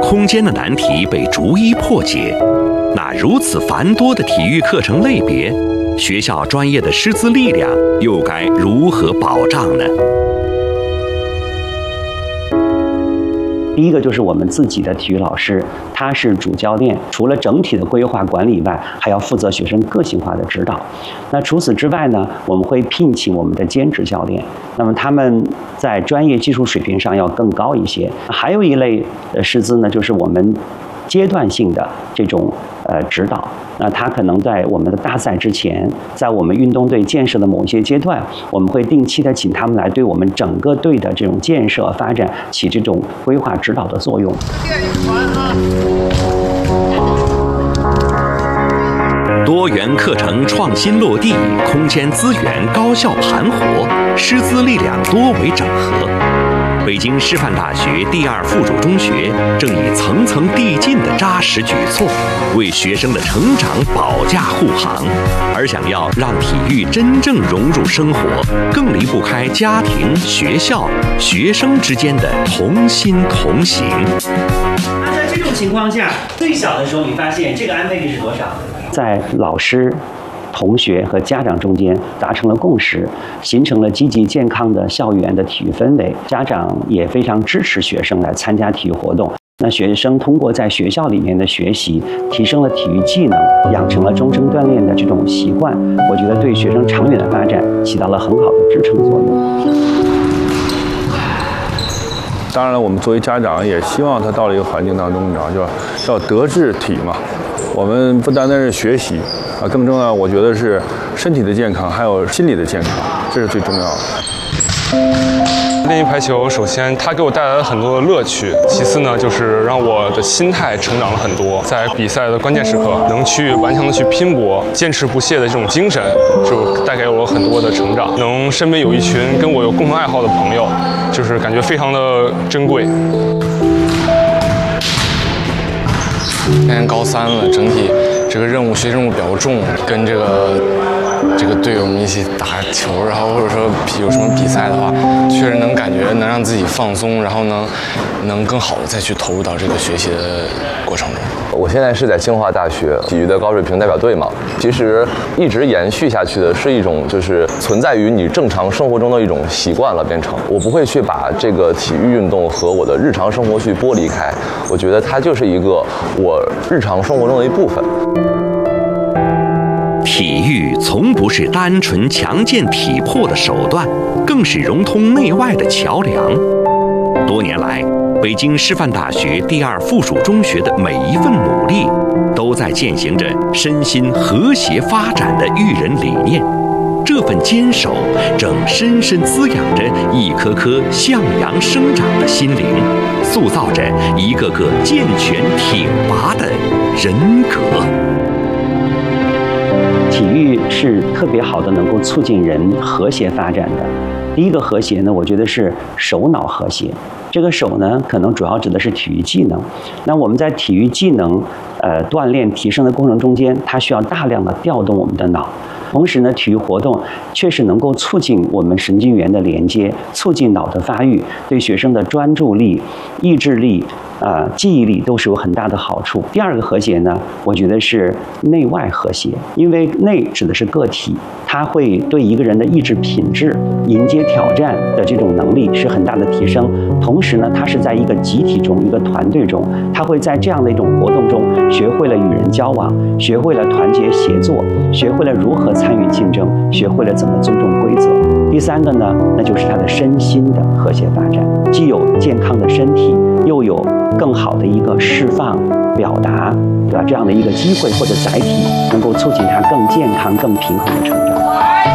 空间的难题被逐一破解。那如此繁多的体育课程类别，学校专业的师资力量又该如何保障呢？ 第一个就是我们自己的体育老师，他是主教练，除了整体的规划管理外，还要负责学生个性化的指导。那除此之外呢，我们会聘请我们的兼职教练，那么他们在专业技术水平上要更高一些。还有一类师资呢，就是我们阶段性的这种指导。那他可能在我们的大赛之前，在我们运动队建设的某一些阶段，我们会定期的请他们来对我们整个队的这种建设发展起这种规划指导的作用。 多元课程创新落地，空间资源高效盘活，师资力量多维整合。北京师范大学第二附属中学正以层层递进的扎实举措，为学生的成长保驾护航。而想要让体育真正融入生活，更离不开家庭、学校、学生之间的同心同行。 那在这种情况下，最小的时候，你发现这个安培率是多少？在老师、同学和家长中间达成了共识，形成了积极健康的校园的体育氛围。家长也非常支持学生来参加体育活动。那学生通过在学校里面的学习，提升了体育技能，养成了终身锻炼的这种习惯。我觉得对学生长远的发展起到了很好的支撑作用。 当然了，我们作为家长也希望他到了一个环境当中，你知道，叫德智体嘛。我们不单单是学习啊，更重要，我觉得是身体的健康，还有心理的健康，这是最重要的。 练习排球，首先它给我带来了很多的乐趣，其次呢，就是让我的心态成长了很多，在比赛的关键时刻能去顽强的去拼搏，坚持不懈的这种精神，就带给我很多的成长。能身边有一群跟我有共同爱好的朋友，就是感觉非常的珍贵。 今年高3了，整体这个学习任务比较重，跟这个队友们一起打球，然后或者说有什么比赛的话，确实能感觉能让自己放松，然后能更好的再去投入到这个学习的过程中。 我现在是在清华大学体育的高水平代表队嘛，其实一直延续下去的是一种就是存在于你正常生活中的一种习惯了，变成我不会去把这个体育运动和我的日常生活去剥离开，我觉得它就是一个我日常生活中的一部分。 体育从不是单纯强健体魄的手段，更是融通内外的桥梁。多年来，北京师范大学第二附属中学的每一份努力，都在践行着身心和谐发展的育人理念。这份坚守，正深深滋养着一颗颗向阳生长的心灵，塑造着一个个健全挺拔的人格。 体育是特别好的，能够促进人和谐发展的。第一个和谐呢，我觉得是手脑和谐。这个手呢，可能主要指的是体育技能。那我们在体育技能锻炼提升的过程中间，它需要大量的调动我们的脑。同时呢，体育活动确实能够促进我们神经元的连接，促进脑的发育，对学生的专注力、意志力、记忆力都是有很大的好处。第二个和谐呢，我觉得是内外和谐，因为内指的是个体，它会对一个人的意志品质、迎接挑战的这种能力是很大的提升。同时呢，它是在一个集体中、一个团队中，它会在这样的一种活动中学会了与人交往，学会了团结协作，学会了如何参与竞争，学会了怎么尊重规则。第三个呢，那就是他的身心的和谐发展，既有健康的身体，又有更好的一个释放、表达，对吧？这样的一个机会或者载体，能够促进他更健康、更平衡的成长。